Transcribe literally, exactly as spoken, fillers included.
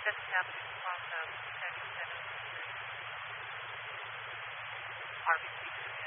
the steps from the ten seven R B C.